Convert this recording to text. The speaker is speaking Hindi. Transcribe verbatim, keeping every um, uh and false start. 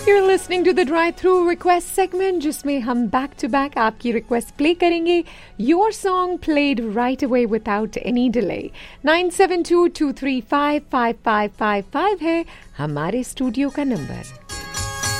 You're listening to the Drive Through Request segment, जिसमें हम back to back आपकी request play करेंगे. Your song played right away without any delay. nine seven two two three five five five five five है हमारे स्टूडियो का नंबर.